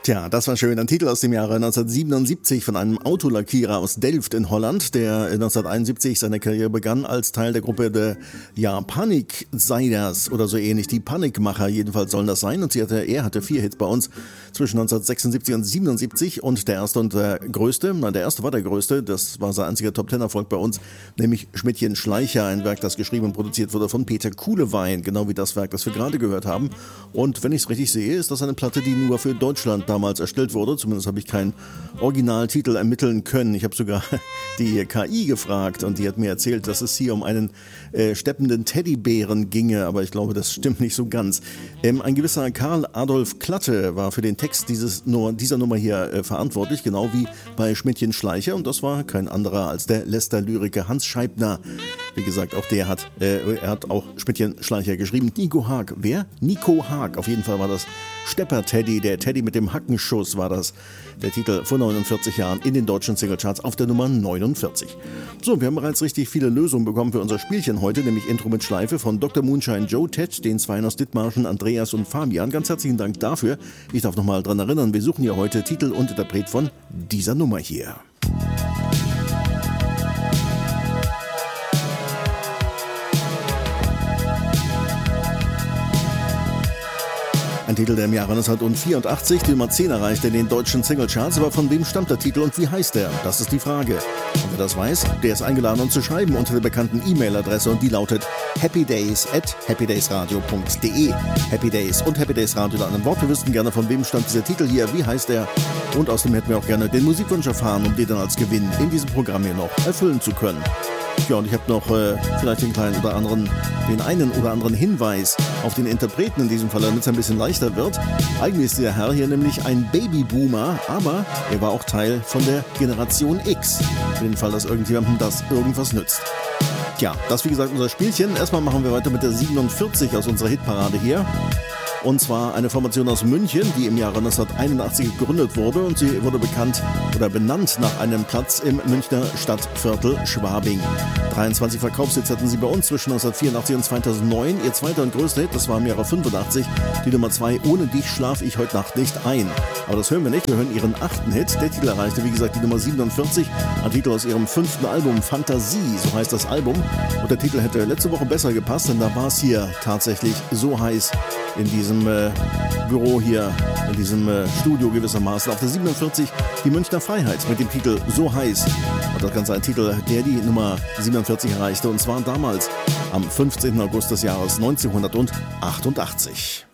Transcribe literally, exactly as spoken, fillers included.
Tja, das war schön. Ein Titel aus dem Jahre neunzehnhundertsiebenundsiebzig von einem Autolackierer aus Delft in Holland, der neunzehnhunderteinundsiebzig seine Karriere begann als Teil der Gruppe der ja, Paniksiders oder so ähnlich. Die Panikmacher jedenfalls sollen das sein. Und sie hatte, er hatte vier Hits bei uns zwischen neunzehnhundertsechsundsiebzig und siebenundsiebzig. Und der erste und der größte, nein, der erste war der größte, das war sein einziger Top-Ten-Erfolg bei uns, nämlich Schmidtchen Schleicher, ein Werk, das geschrieben und produziert wurde von Peter Kuhlewein, genau wie das Werk, das wir gerade gehört haben. Und wenn ich es richtig sehe, ist das eine Platte, die nur für Deutschland damals erstellt wurde. Zumindest habe ich keinen Originaltitel ermitteln können. Ich habe sogar die K I gefragt und die hat mir erzählt, dass es hier um einen äh, steppenden Teddybären ginge, aber ich glaube, das stimmt nicht so ganz. Ähm, ein gewisser Karl Adolf Klatte war für den Text dieses, dieser Nummer hier äh, verantwortlich, genau wie bei Schmidtchen Schleicher, und das war kein anderer als der Lester-Lyriker Hans Scheibner. Wie gesagt, auch der hat, äh, er hat auch Schmidtchen Schleicher geschrieben. Nico Haag. Wer? Nico Haag. Auf jeden Fall war das Stepper-Teddy, der Teddy mit dem Hackenschuss war das. Der Titel vor neunundvierzig Jahren in den deutschen Singlecharts auf der Nummer neunundvierzig. So, wir haben bereits richtig viele Lösungen bekommen für unser Spielchen heute, nämlich Intro mit Schleife von Doktor Moonshine Joe, Ted, den Zweien aus Dithmarschen, Andreas und Fabian. Ganz herzlichen Dank dafür. Ich darf nochmal dran erinnern, wir suchen hier heute Titel und Interpret von dieser Nummer hier. Ein Titel, der im Jahre neunzehnhundertvierundachtzig die Nummer zehn erreichte in den deutschen Singlecharts. Aber von wem stammt der Titel und wie heißt er? Das ist die Frage. Und wer das weiß, der ist eingeladen, uns zu schreiben unter der bekannten E-Mail-Adresse, und die lautet happydays at happydaysradio punkt de. Happy Days und Happy Days Radio in einem Wort. Wir wüssten gerne, von wem stammt dieser Titel hier, wie heißt er, und außerdem hätten wir auch gerne den Musikwunsch erfahren, um den dann als Gewinn in diesem Programm hier noch erfüllen zu können. Ja, und ich habe noch äh, vielleicht den kleinen oder anderen, den einen oder anderen Hinweis auf den Interpreten in diesem Fall, damit es ein bisschen leichter wird. Eigentlich ist der Herr hier nämlich ein Babyboomer, aber er war auch Teil von der Generation X. Für den Fall, dass irgendjemandem das irgendwas nützt. Tja, das wie gesagt unser Spielchen. Erstmal machen wir weiter mit der siebenundvierzig aus unserer Hitparade hier. Und zwar eine Formation aus München, die im Jahre neunzehnhunderteinundachtzig gegründet wurde, und sie wurde bekannt oder benannt nach einem Platz im Münchner Stadtviertel Schwabing. dreiundzwanzig Verkaufshits hatten sie bei uns zwischen neunzehnhundertvierundachtzig und zweitausendneun. Ihr zweiter und größter Hit, das war im Jahre fünfundachtzig, die Nummer zwei, Ohne dich schlaf ich heute Nacht nicht ein. Aber das hören wir nicht, wir hören ihren achten Hit. Der Titel erreichte, wie gesagt, die Nummer siebenundvierzig, ein Titel aus ihrem fünften Album, Fantasie, so heißt das Album. Und der Titel hätte letzte Woche besser gepasst, denn da war es hier tatsächlich so heiß in diesem äh, Büro hier, in diesem äh, Studio gewissermaßen. Auf der siebenundvierzig die Münchner Freiheit mit dem Titel So heiß. Und das Ganze ein Titel, der die Nummer siebenundvierzig erreichte, und zwar damals am fünfzehnten August des Jahres neunzehnhundertachtundachtzig.